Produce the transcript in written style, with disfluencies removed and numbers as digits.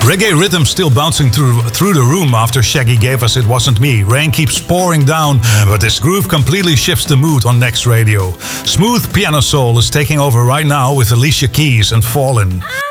Reggae rhythm still bouncing through the room after Shaggy gave us It Wasn't Me. Rain keeps pouring down, but this groove completely shifts the mood on Next Radio. Smooth piano soul is taking over right now with Alicia Keys and Fallin'.